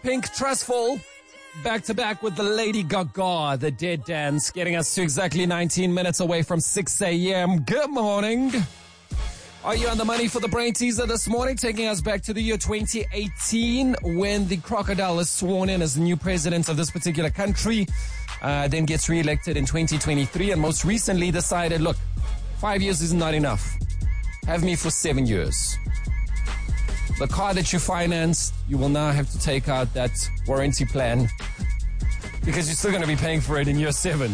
Pink Trustful. Back to back with the Lady Gaga, the Dead Dance, getting us to exactly 19 minutes away from 6 a.m. Good morning. Are you on the money for the brain teaser this morning? Taking us back to the year 2018 when the crocodile is sworn in as the new president of this particular country, then gets re-elected in 2023 and most recently decided, look, 5 years is not enough. Have me for 7 years. The car that you financed, you will now have to take out that warranty plan because you're still going to be paying for it in year 7.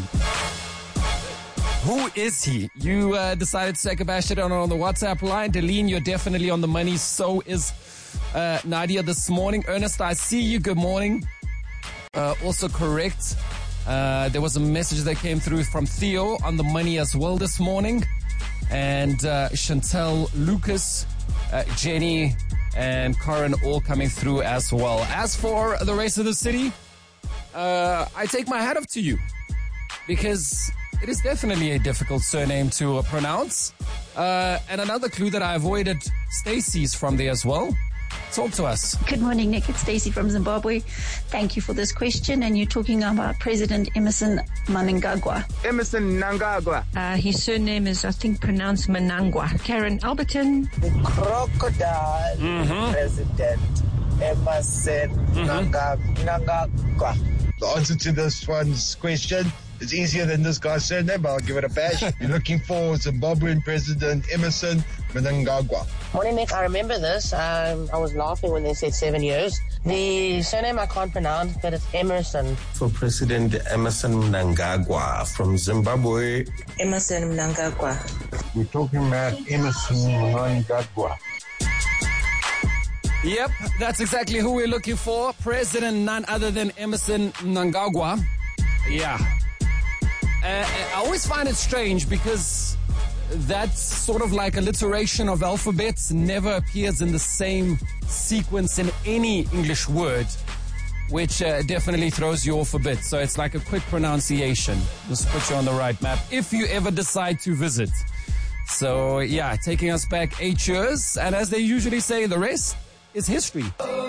Who is he? You decided to take a bash it on the WhatsApp line. Deline, you're definitely on the money. So is Nadia this morning. Ernest, I see you. Good morning. Also correct. There was a message that came through from Theo on the money as well this morning. And Chantel, Lucas, Jenny, and Karen all coming through as well. As for the rest of the city, I take my hat off to you because it is definitely a difficult surname to pronounce. And another clue that I avoided, Stacey's from there as well. Talk to us. Good morning, Nick. It's Stacey from Zimbabwe. Thank you for this question. And you're talking about President Emmerson Mnangagwa. Emmerson Mnangagwa. His surname is, I think, pronounced Mnangagwa. Karen Alberton. The crocodile President Emmerson Mnangagwa. The answer to this one's question is easier than this guy's surname, but I'll give it a bash. You're looking for Zimbabwean President Emmerson Mnangagwa. Morning, Nick. I remember this. I was laughing when they said 7 years. The surname I can't pronounce, but it's Emerson. For President Emmerson Mnangagwa from Zimbabwe. Emmerson Mnangagwa. We're talking about Emmerson Mnangagwa. Yep, that's exactly who we're looking for. President none other than Emmerson Mnangagwa. Yeah. I always find it strange because that's sort of like alliteration of alphabets never appears in the same sequence in any English word, which definitely throws you off a bit. So it's like a quick pronunciation. Just put you on the right map if you ever decide to visit. So yeah, taking us back 8 years. And as they usually say, the rest is history.